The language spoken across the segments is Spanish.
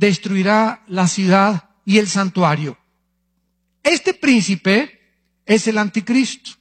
destruirá la ciudad y el santuario. Este príncipe es el anticristo.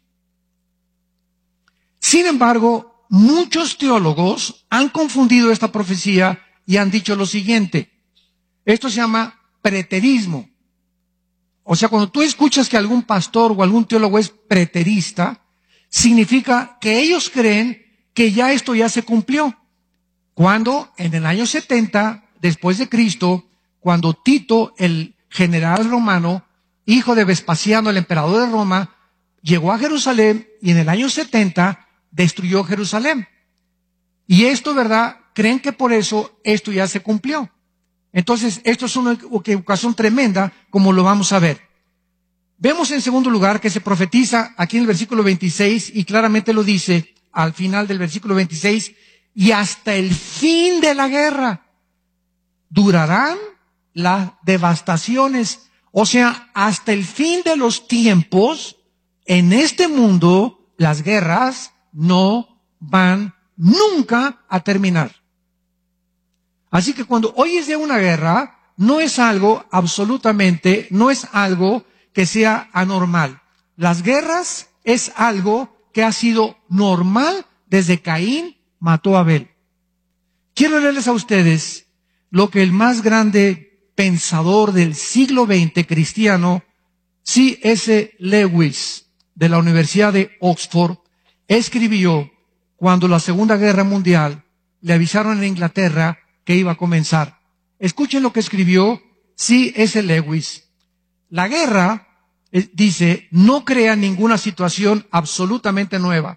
Sin embargo, muchos teólogos han confundido esta profecía y han dicho lo siguiente. Esto se llama preterismo. O sea, cuando tú escuchas que algún pastor o algún teólogo es preterista, significa que ellos creen que ya esto ya se cumplió. Cuando en el año 70 después de Cristo, cuando Tito, el general romano, hijo de Vespasiano, el emperador de Roma, llegó a Jerusalén y en el año 70 destruyó Jerusalén. Y esto, ¿verdad? Creen que por eso esto ya se cumplió. Entonces, esto es una equivocación tremenda, como lo vamos a ver. Vemos en segundo lugar que se profetiza aquí en el versículo 26, y claramente lo dice al final del versículo 26, y hasta el fin de la guerra durarán las devastaciones. O sea, hasta el fin de los tiempos, en este mundo, las guerras no van nunca a terminar. Así que cuando oyes de una guerra, no es algo absolutamente, no es algo que sea anormal. Las guerras es algo que ha sido normal desde Caín mató a Abel. Quiero leerles a ustedes lo que el más grande pensador del siglo XX cristiano, C.S. Lewis, de la Universidad de Oxford, escribió cuando la Segunda Guerra Mundial le avisaron en Inglaterra que iba a comenzar. Escuchen lo que escribió C.S. Lewis. La guerra, dice, no crea ninguna situación absolutamente nueva.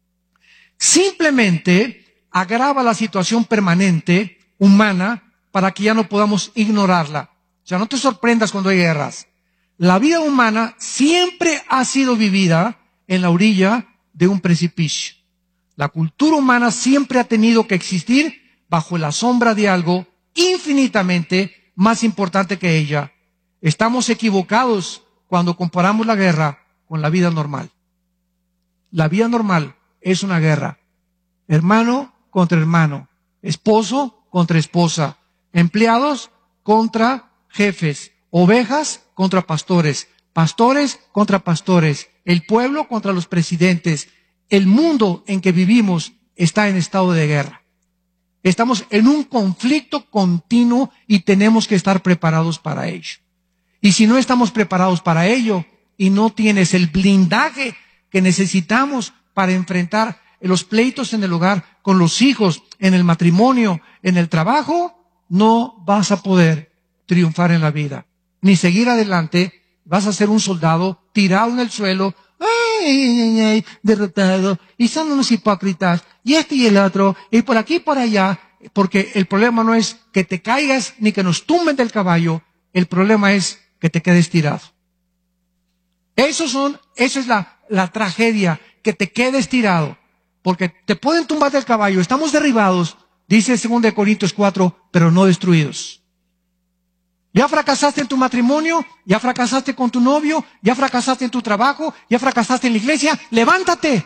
Simplemente agrava la situación permanente, humana, para que ya no podamos ignorarla. O sea, no te sorprendas cuando hay guerras. La vida humana siempre ha sido vivida en la orilla de un precipicio. La cultura humana siempre ha tenido que existir bajo la sombra de algo infinitamente más importante que ella. Estamos equivocados cuando comparamos la guerra con la vida normal. La vida normal es una guerra. Hermano contra hermano, esposo contra esposa, empleados contra jefes, ovejas contra pastores, pastores contra pastores, el pueblo contra los presidentes. El mundo en que vivimos está en estado de guerra. Estamos en un conflicto continuo y tenemos que estar preparados para ello. Y si no estamos preparados para ello y no tienes el blindaje que necesitamos para enfrentar los pleitos en el hogar, con los hijos, en el matrimonio, en el trabajo, no vas a poder triunfar en la vida, ni seguir adelante. Vas a ser un soldado tirado en el suelo, derrotado, y son unos hipócritas, y este y el otro, y por aquí y por allá, porque el problema no es que te caigas ni que nos tumben del caballo, el problema es que te quedes tirado. Eso es la tragedia, que te quedes tirado, porque te pueden tumbar del caballo, estamos derribados, dice 2 Corintios 4, pero no destruidos. Ya fracasaste en tu matrimonio, ya fracasaste con tu novio, ya fracasaste en tu trabajo, ya fracasaste en la iglesia. ¡Levántate!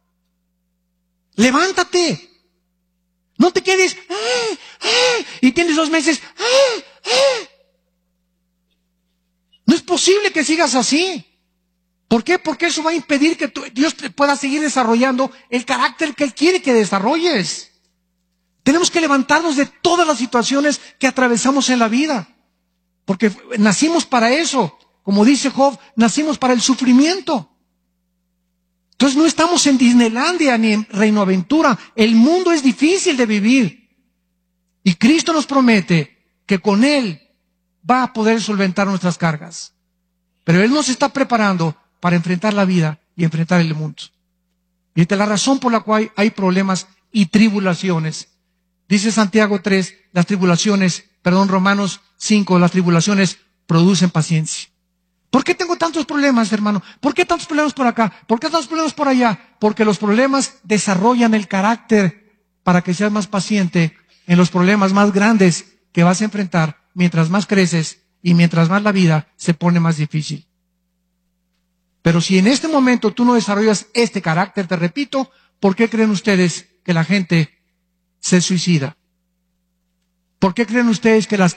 ¡Levántate! No te quedes, y tienes 2 meses, No es posible que sigas así. ¿Por qué? Porque eso va a impedir que Dios te pueda seguir desarrollando el carácter que Él quiere que desarrolles. Tenemos que levantarnos de todas las situaciones que atravesamos en la vida. Porque nacimos para eso. Como dice Job, nacimos para el sufrimiento. Entonces no estamos en Disneylandia ni en Reino Aventura. El mundo es difícil de vivir. Y Cristo nos promete que con Él va a poder solventar nuestras cargas. Pero Él nos está preparando para enfrentar la vida y enfrentar el mundo. Y esta es la razón por la cual hay problemas y tribulaciones. Dice Santiago 3, Romanos 5, las tribulaciones producen paciencia. ¿Por qué tengo tantos problemas, hermano? ¿Por qué tantos problemas por acá? ¿Por qué tantos problemas por allá? Porque los problemas desarrollan el carácter para que seas más paciente en los problemas más grandes que vas a enfrentar mientras más creces y mientras más la vida se pone más difícil. Pero si en este momento tú no desarrollas este carácter, te repito, ¿por qué creen ustedes que la gente se suicida? ¿Por qué creen ustedes que las